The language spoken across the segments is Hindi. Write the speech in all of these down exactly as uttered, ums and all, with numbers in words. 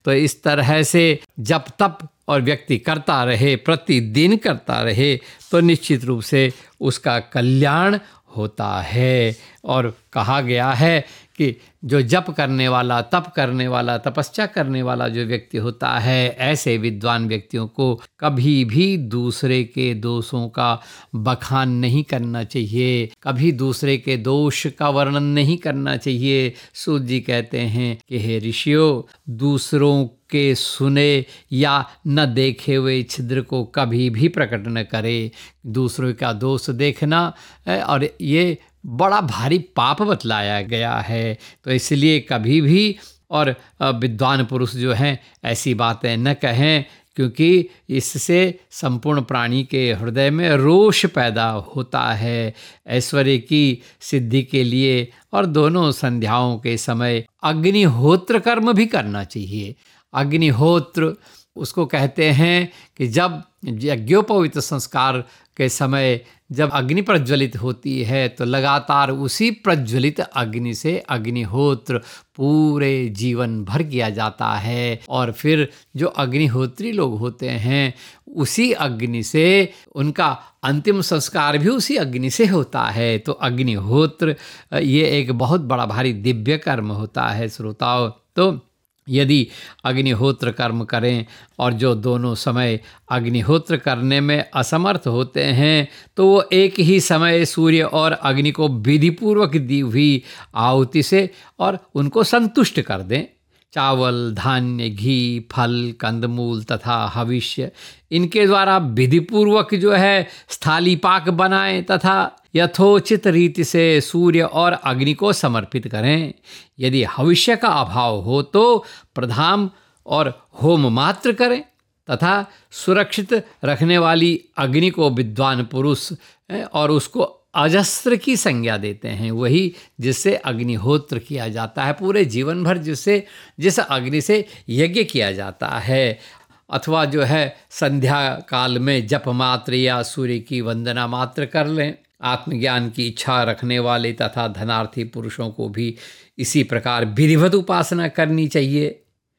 तो इस तरह से जप तप और व्यक्ति करता रहे, प्रतिदिन करता रहे, तो निश्चित रूप से उसका कल्याण होता है। और कहा गया है कि जो जप करने वाला, तप करने वाला, तपस्या करने वाला जो व्यक्ति होता है, ऐसे विद्वान व्यक्तियों को कभी भी दूसरे के दोषों का बखान नहीं करना चाहिए, कभी दूसरे के दोष का वर्णन नहीं करना चाहिए। सूत जी कहते हैं कि हे ऋषियों, दूसरों के सुने या न देखे हुए छिद्र को कभी भी प्रकट न करे। दूसरों का दोष देखना और ये बड़ा भारी पाप बतलाया गया है। तो इसलिए कभी भी और विद्वान पुरुष जो हैं ऐसी बातें न कहें, क्योंकि इससे संपूर्ण प्राणी के हृदय में रोष पैदा होता है। ऐश्वर्य की सिद्धि के लिए और दोनों संध्याओं के समय अग्निहोत्र कर्म भी करना चाहिए। अग्निहोत्र उसको कहते हैं कि जब यज्ञोपवीत संस्कार के समय जब अग्नि प्रज्वलित होती है तो लगातार उसी प्रज्वलित अग्नि से अग्निहोत्र पूरे जीवन भर किया जाता है। और फिर जो अग्निहोत्री लोग होते हैं उसी अग्नि से उनका अंतिम संस्कार भी उसी अग्नि से होता है। तो अग्निहोत्र ये एक बहुत बड़ा भारी दिव्य कर्म होता है श्रोताओ। तो यदि अग्निहोत्र कर्म करें और जो दोनों समय अग्निहोत्र करने में असमर्थ होते हैं तो वो एक ही समय सूर्य और अग्नि को विधिपूर्वक दी हुई आहुति से और उनको संतुष्ट कर दें। चावल, धान्य, घी, फल, कंदमूल तथा हविष्य इनके द्वारा विधिपूर्वक जो है स्थाली पाक बनाएं तथा यथोचित रीति से सूर्य और अग्नि को समर्पित करें। यदि हविष्य का अभाव हो तो प्रधान और होम मात्र करें तथा सुरक्षित रखने वाली अग्नि को विद्वान पुरुष और उसको अजस्त्र की संज्ञा देते हैं, वही जिससे अग्निहोत्र किया जाता है पूरे जीवन भर, जिससे जिस अग्नि से यज्ञ किया जाता है। अथवा जो है संध्या काल में जप मात्र या सूर्य की वंदना मात्र कर लें। आत्मज्ञान की इच्छा रखने वाले तथा धनार्थी पुरुषों को भी इसी प्रकार विधिवत उपासना करनी चाहिए।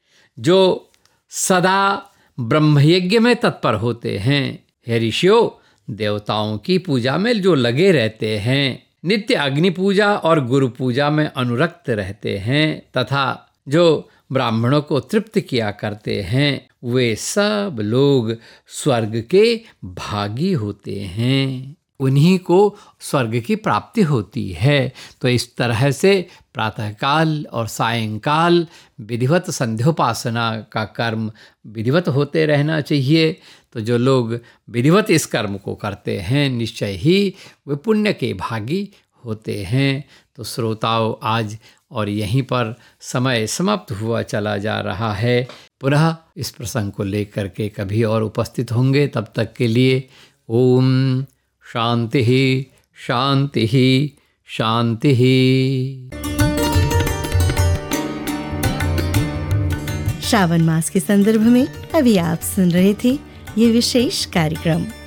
जो सदा ब्रह्मयज्ञ में तत्पर होते हैं, हे ऋषियों, देवताओं की पूजा में जो लगे रहते हैं, नित्य अग्नि पूजा और गुरु पूजा में अनुरक्त रहते हैं तथा जो ब्राह्मणों को तृप्त किया करते हैं, वे सब लोग स्वर्ग के भागी होते हैं, उन्हीं को स्वर्ग की प्राप्ति होती है। तो इस तरह से प्रातःकाल और सायंकाल विधिवत संध्योपासना का कर्म विधिवत होते रहना चाहिए। तो जो लोग विधिवत इस कर्म को करते हैं निश्चय ही वे पुण्य के भागी होते हैं। तो श्रोताओं, आज और यहीं पर समय समाप्त हुआ चला जा रहा है। पुनः इस प्रसंग को लेकर के कभी और उपस्थित होंगे। तब तक के लिए ओम शांति ही शांति ही शांति ही। श्रावण मास के संदर्भ में अभी आप सुन रहे थे ये विशेष कार्यक्रम।